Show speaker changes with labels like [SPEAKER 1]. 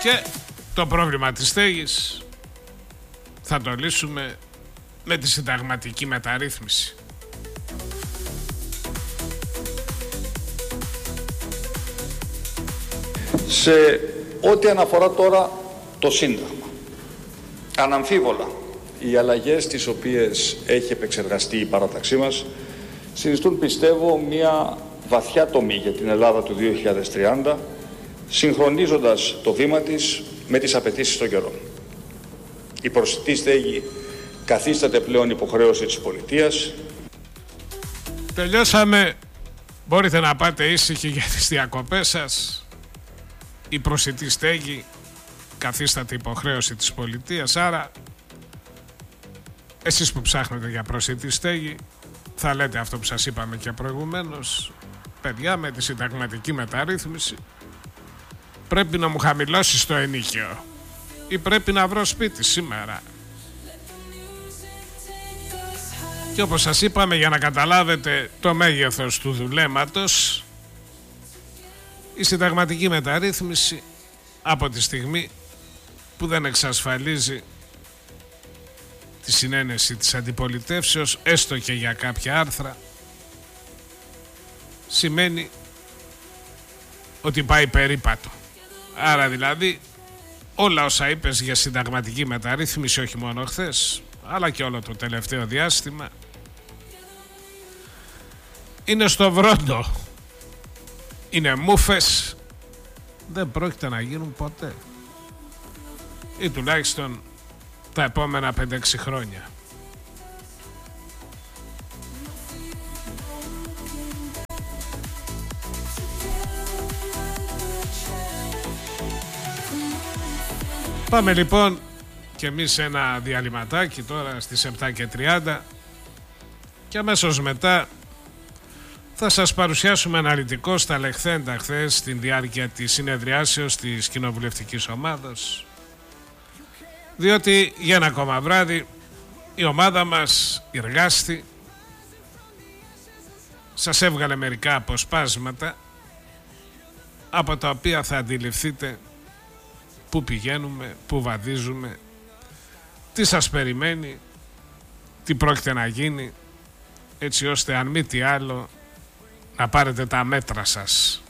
[SPEAKER 1] Και το πρόβλημα της στέγης θα το λύσουμε με τη συνταγματική μεταρρύθμιση.
[SPEAKER 2] Σε ό,τι αναφορά τώρα το Σύνταγμα, αναμφίβολα οι αλλαγές τις οποίες έχει επεξεργαστεί η παράταξή μας συνιστούν, πιστεύω, μια βαθιά τομή για την Ελλάδα του 2030, συγχρονίζοντας το βήμα της με τις απαιτήσεις των καιρών. Η προσιτή στέγη καθίσταται πλέον υποχρέωση της πολιτείας.
[SPEAKER 1] Τελειώσαμε. Μπορείτε να πάτε ήσυχοι για τις διακοπές σας. Η προσιτή στέγη καθίσταται υποχρέωση της πολιτείας. Άρα εσείς που ψάχνετε για προσιτή στέγη θα λέτε αυτό που σας είπαμε και προηγουμένως. Παιδιά, με τη συνταγματική μεταρρύθμιση πρέπει να μου χαμηλώσεις το ενοίκιο ή πρέπει να βρω σπίτι σήμερα. Και όπως σας είπαμε, για να καταλάβετε το μέγεθος του δουλέματος, η συνταγματική μεταρρύθμιση από τη στιγμή που δεν εξασφαλίζει τη συνένεση της αντιπολιτεύσεως, έστω και για κάποια άρθρα, σημαίνει ότι πάει περίπατο. Άρα δηλαδή όλα όσα είπες για συνταγματική μεταρρύθμιση, όχι μόνο χθες αλλά και όλο το τελευταίο διάστημα, είναι στο βρόντο, είναι μούφες, δεν πρόκειται να γίνουν ποτέ ή τουλάχιστον τα επόμενα 5-6 χρόνια. Πάμε λοιπόν και εμείς ένα διαλυματάκι τώρα στις 7:30 και αμέσως μετά θα σας παρουσιάσουμε αναλυτικώς τα λεχθέντα χθες στην διάρκεια της συνεδριάσεως της κοινοβουλευτικής ομάδας, διότι για ένα ακόμα βράδυ η ομάδα μας εργάστη, σας έβγαλε μερικά αποσπάσματα από τα οποία θα αντιληφθείτε πού πηγαίνουμε, πού βαδίζουμε, τι σας περιμένει, τι πρόκειται να γίνει, έτσι ώστε αν μη τι άλλο να πάρετε τα μέτρα σας.